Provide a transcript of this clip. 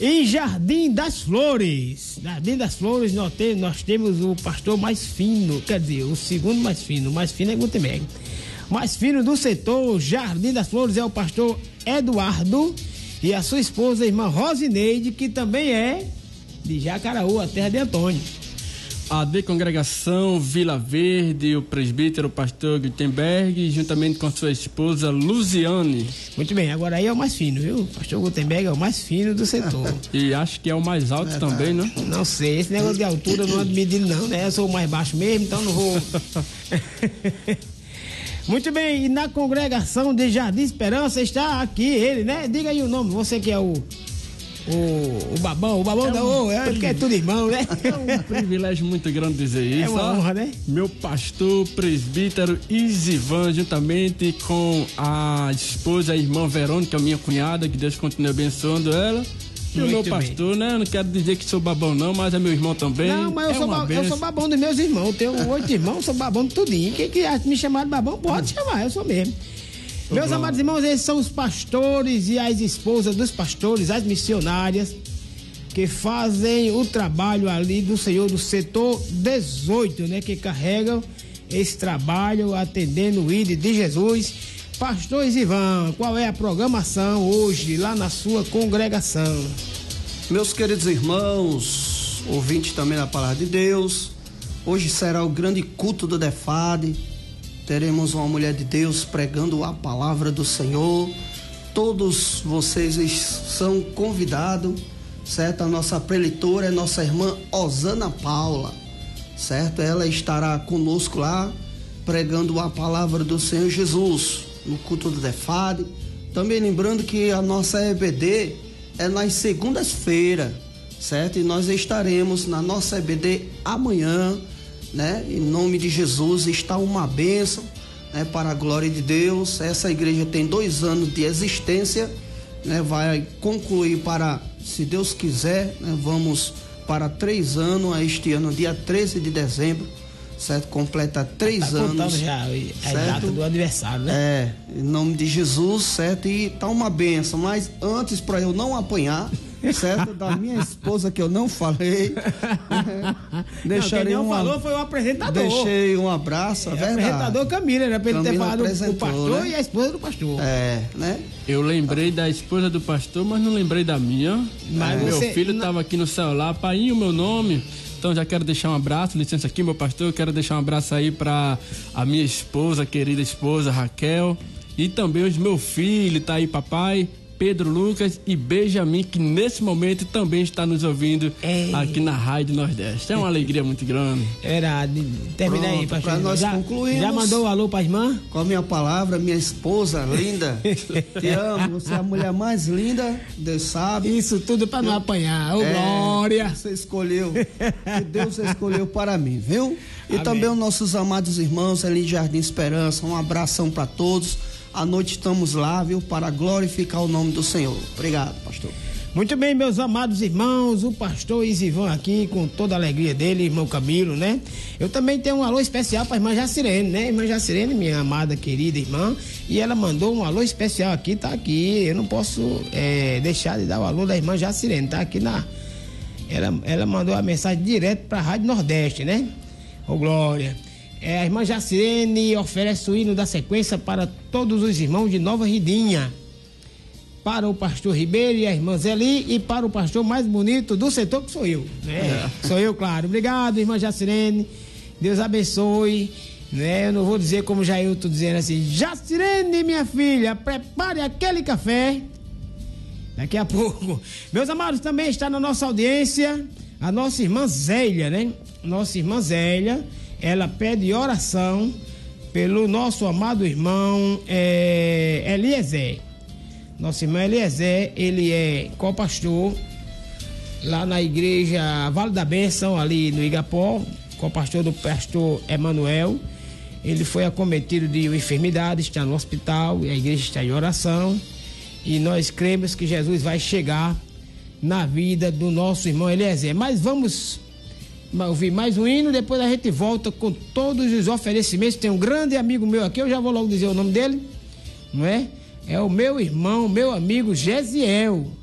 Em Jardim das Flores. Jardim das Flores nós temos o pastor mais fino, quer dizer, o segundo mais fino. O mais fino é Gutenberg. O mais fino do setor Jardim das Flores é o pastor Eduardo e a sua esposa, a irmã Rosineide, que também é de Jacaraú, a terra de Antônio. A de Congregação Vila Verde, o presbítero, o pastor Gutenberg, juntamente com sua esposa Luziane. Muito bem, agora aí é o mais fino, viu? O pastor Gutenberg é o mais fino do setor. E acho que é o mais alto também, né? Não sei, esse negócio de altura eu não ando medindo não, né? Eu sou o mais baixo mesmo, então não vou... Muito bem, e na congregação de Jardim Esperança está aqui ele, né? Diga aí o nome, você que é o babão porque é tudo irmão, né? É um privilégio muito grande dizer isso. É uma honra, né? Meu pastor, presbítero Isivan, juntamente com a esposa, a irmã Verônica, minha cunhada, que Deus continue abençoando ela. E o meu pastor, né? Eu não quero dizer que sou babão não, mas é meu irmão também. Não, mas eu sou babão dos meus irmãos. Eu tenho 8 irmãos, sou babão de tudinho. Quem quiser me chamar de babão, pode chamar, eu sou mesmo. Meus amados irmãos, esses são os pastores e as esposas dos pastores, as missionárias, que fazem o trabalho ali do Senhor do setor 18, né? Que carregam esse trabalho atendendo o ID de Jesus. Pastor Isivan, qual é a programação hoje lá na sua congregação? Meus queridos irmãos, ouvintes também da Palavra de Deus, hoje será o grande culto do DEFAD. Teremos uma mulher de Deus pregando a palavra do Senhor. Todos vocês são convidados, certo? A nossa preletora é nossa irmã Osana Paula, certo? Ela estará conosco lá pregando a palavra do Senhor Jesus no culto do DEFAD. Também lembrando que a nossa EBD é nas segundas-feiras, certo? E nós estaremos na nossa EBD amanhã, né? Em nome de Jesus, está uma bênção, né? Para a glória de Deus. Essa igreja tem 2 anos de existência, né? Vai concluir para, se Deus quiser, né? Vamos para 3 anos, este ano, dia 13 de dezembro, certo? Completa 3 anos. Já a data do aniversário, né? Em nome de Jesus, certo? E tá uma bênção, mas antes, para eu não apanhar, certo? Da minha esposa, que eu não falei. Quem não falou foi o apresentador. Deixei um abraço, é verdade. O apresentador Camila, era pra ele ter falado o pastor, né? E a esposa do pastor. Né? Eu lembrei da esposa do pastor, mas não lembrei da minha. Mas meu filho estava aqui no celular, pai, o meu nome. Então já quero deixar um abraço, licença aqui, meu pastor, eu quero deixar um abraço aí para a minha esposa, querida esposa Raquel, e também os meus filhos, tá aí papai, Pedro Lucas e Benjamin, que nesse momento também está nos ouvindo aqui na Rádio Nordeste. É uma alegria muito grande. Termina aí, pastor. Para nós concluirmos. Já mandou um alô para a irmã? Com a minha palavra, minha esposa linda, te amo, você é a mulher mais linda, Deus sabe. Isso tudo para não apanhar, glória. Você escolheu, que Deus escolheu para mim, viu? E Amém. também os nossos amados irmãos ali de Jardim Esperança, um abração para todos. À noite estamos lá, viu? Para glorificar o nome do Senhor. Obrigado, pastor. Muito bem, meus amados irmãos, o pastor Isivan aqui, com toda a alegria dele, irmão Camilo, né? Eu também tenho um alô especial para a irmã Jacirene, né? Irmã Jacirene, minha amada, querida irmã, e ela mandou um alô especial aqui, tá aqui, eu não posso deixar de dar o alô da irmã Jacirene, tá aqui ela mandou a mensagem direto para a Rádio Nordeste, né? Ô glória. A irmã Jacirene oferece o hino da sequência para todos os irmãos de Nova Ridinha, para o pastor Ribeiro e a irmã Zeli, e para o pastor mais bonito do setor, que sou eu, né? Sou eu, claro. Obrigado, irmã Jacirene, Deus abençoe, né? Eu não vou dizer como já eu tô dizendo assim, Jacirene, minha filha, prepare aquele café, daqui a pouco. Meus amados, também está na nossa audiência a nossa irmã Zélia, né? Nossa irmã Zélia, ela pede oração pelo nosso amado irmão Eliezer. Nosso irmão Eliezer, ele é co-pastor lá na igreja Vale da Bênção, ali no Igapó, co-pastor do pastor Emanuel. Ele foi acometido de uma enfermidade, está no hospital, e a igreja está em oração. E nós cremos que Jesus vai chegar na vida do nosso irmão Eliezer. Mas vamos ouvir mais um hino, depois a gente volta com todos os oferecimentos. Tem um grande amigo meu aqui, eu já vou logo dizer o nome dele, não é? É o meu irmão, meu amigo Gesiel.